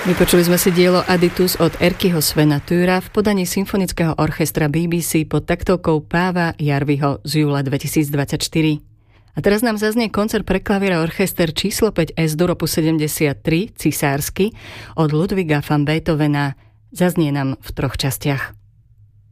Vypočuli sme si dielo Aditus od Erkkiho Svena Thyra v podaní symfonického orchestra BBC pod taktovkou Páva Jarviho z júla 2024. A teraz nám zaznie koncert pre klavír a orchester číslo 5 S-dur opus 73 cisársky od Ludwiga van Beethovena. Zaznie nám v 3 častiach.